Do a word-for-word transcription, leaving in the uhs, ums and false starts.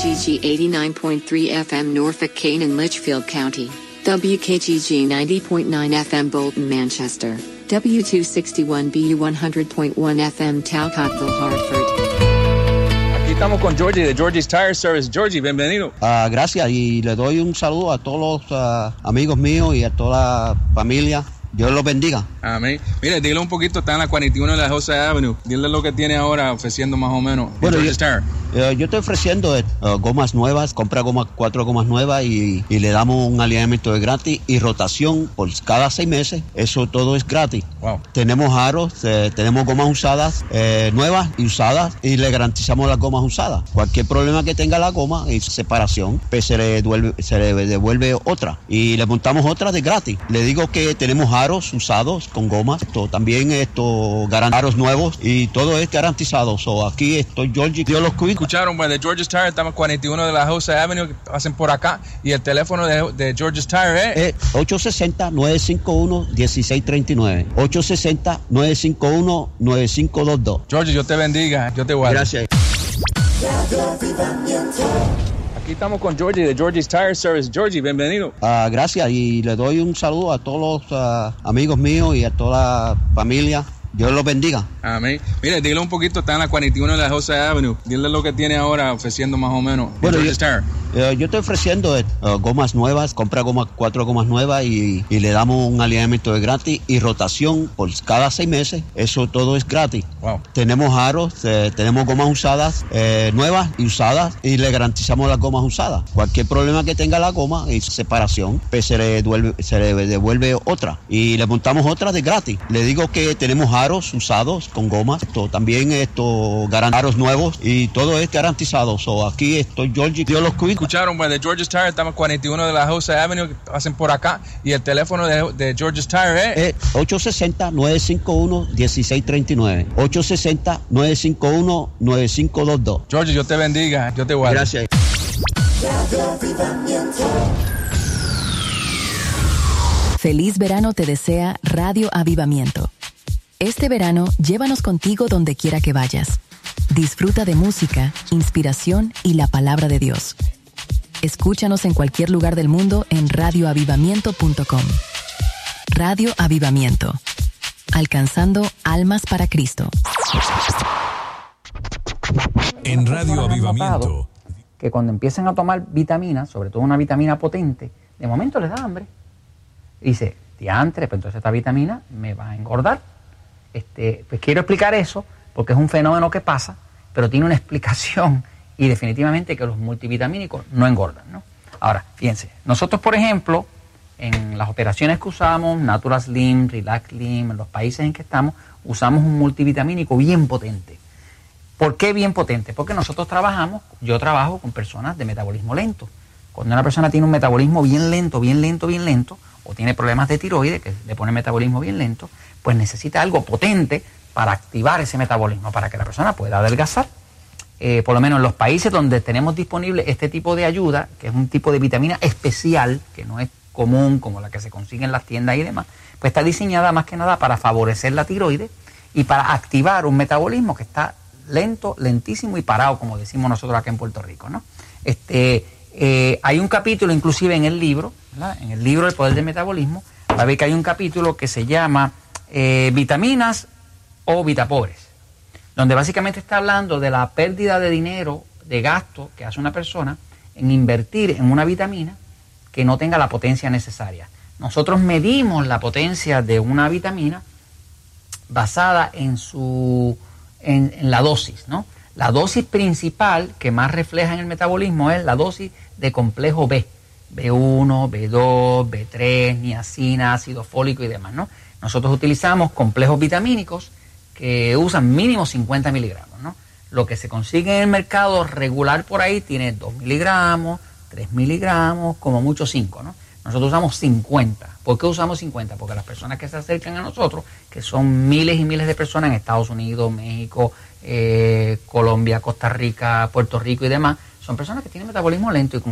G G eighty-nine point three F M Norfolk, Kane and Litchfield County, W K G G ninety point nine F M Bolton, Manchester, W two sixty-one B U one hundred point one F M Talcottville, Hartford. Aquí estamos con Georgie de Georgie's Tire Service. Georgie, bienvenido. Uh, gracias, y le doy un saludo a todos los uh, amigos míos y a toda la familia. Dios los bendiga. Amén. Mire, dile un poquito, está en la cuarenta y uno de la Jose Avenue. Dile lo que tiene ahora ofreciendo más o menos. Bueno, yo, eh, yo estoy ofreciendo uh, gomas nuevas, compra gomas, cuatro gomas nuevas y, y le damos un alineamiento de gratis y rotación por cada seis meses. Eso todo es gratis. Wow. Tenemos aros, eh, tenemos gomas usadas, eh, nuevas y usadas, y le garantizamos las gomas usadas. Cualquier problema que tenga la goma y separación, pues se le devuelve, se le devuelve otra y le montamos otra de gratis. Le digo que tenemos aros usados con gomas, esto, también esto, aros nuevos, y todo es garantizado. So, aquí estoy, Georgie, Dios los cuida. Escucharon, pues, de George's Tire, estamos en cuarenta y uno de la Jose Avenue, que pasen por acá, y el teléfono de, de George's Tire es... Eh, ocho seis cero, nueve cinco uno, uno seis tres nueve. ocho seis cero, nueve cinco uno, nueve cinco dos dos. Georgie, Dios te bendiga, yo te guardo. Gracias. Aquí estamos con Georgie de Georgie's Tire Service. Georgie, bienvenido. Uh, gracias, y le doy un saludo a todos los uh, amigos míos y a toda la familia. Dios los bendiga. Amén. Mire, dile un poquito, está en la cuarenta y uno de la Jose Avenue. Dile lo que tiene ahora ofreciendo más o menos. Bueno, yo, eh, yo estoy ofreciendo uh, gomas nuevas, compra gomas, cuatro gomas nuevas y, y le damos un alineamiento de gratis y rotación por cada seis meses. Eso todo es gratis. Wow. Tenemos aros, eh, tenemos gomas usadas, eh, nuevas y usadas, y le garantizamos las gomas usadas. Cualquier problema que tenga la goma y separación, pues se le devuelve, se le devuelve otra y le montamos otra de gratis. Le digo que tenemos aros usados con gomas, esto, también esto, aros nuevos, y todo es garantizado. So, aquí estoy, Georgie, Dios los cuida. Escucharon, pues, de George's Tire, estamos en cuarenta y uno de la Jose Avenue, que pasen por acá, y el teléfono de, de George's Tire es... Eh, ocho seis cero, nueve cinco uno, uno seis tres nueve. ocho seis cero, nueve cinco uno, nueve cinco dos dos. Georgie, Dios te bendiga, yo te guardo. Gracias. Feliz verano te desea Radio Avivamiento. Este verano, llévanos contigo donde quiera que vayas. Disfruta de música, inspiración y la palabra de Dios. Escúchanos en cualquier lugar del mundo en radio avivamiento punto com. Radio Avivamiento. Alcanzando almas para Cristo. En Radio Avivamiento. Que cuando empiezan a tomar vitaminas, sobre todo una vitamina potente, de momento les da hambre. Y dice, diantre, pues entonces esta vitamina me va a engordar. Este, pues quiero explicar eso porque es un fenómeno que pasa, pero tiene una explicación, y definitivamente que los multivitamínicos no engordan, ¿no? Ahora, fíjense, nosotros, por ejemplo, en las operaciones que usamos, Natural Slim, Relax Slim, en los países en que estamos, usamos un multivitamínico bien potente. ¿Por qué bien potente? Porque nosotros trabajamos, yo trabajo con personas de metabolismo lento. Cuando una persona tiene un metabolismo bien lento, bien lento, bien lento, o tiene problemas de tiroides, que le pone metabolismo bien lento, pues necesita algo potente para activar ese metabolismo, para que la persona pueda adelgazar. Eh, por lo menos en los países donde tenemos disponible este tipo de ayuda, que es un tipo de vitamina especial, que no es común como la que se consigue en las tiendas y demás, pues está diseñada más que nada para favorecer la tiroides y para activar un metabolismo que está lento, lentísimo y parado, como decimos nosotros acá en Puerto Rico, ¿no? Este, eh, hay un capítulo inclusive en el libro, ¿verdad? En el libro El Poder del Metabolismo, va a ver que hay un capítulo que se llama eh, Vitaminas o Vitapobres, donde básicamente está hablando de la pérdida de dinero, de gasto que hace una persona en invertir en una vitamina que no tenga la potencia necesaria. Nosotros medimos la potencia de una vitamina basada en su en, en la dosis, ¿no? La dosis principal que más refleja en el metabolismo es la dosis de complejo B, B uno, B dos, B tres, niacina, ácido fólico y demás, ¿no? Nosotros utilizamos complejos vitamínicos que usan mínimo cincuenta miligramos, ¿no? Lo que se consigue en el mercado regular por ahí tiene dos miligramos, tres miligramos, como mucho cinco, ¿no? Nosotros usamos cincuenta. ¿Por qué usamos cincuenta? Porque las personas que se acercan a nosotros, que son miles y miles de personas en Estados Unidos, México, eh, Colombia, Costa Rica, Puerto Rico y demás, son personas que tienen metabolismo lento y con